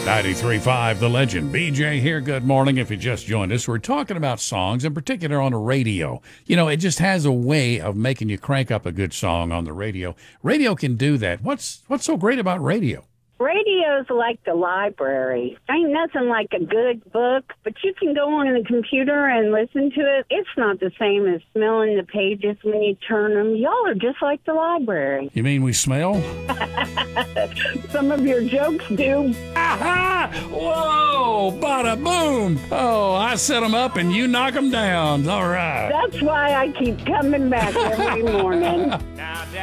93.5 The Legend. BJ here. Good morning. If you just joined us, we're talking about songs, in particular on the radio. You know, it just has a way of making you crank up a good song on the radio. Radio can do that. What's so great about radio? Radio's like the library. Ain't nothing like a good book, but you can go on the computer and listen to it. It's not the same as smelling the pages when you turn them. Y'all are just like the library. You mean we smell? Some of your jokes do. Aha! Whoa! Bada boom! Oh, I set them up and you knock them down. All right. That's why I keep coming back every morning. Now,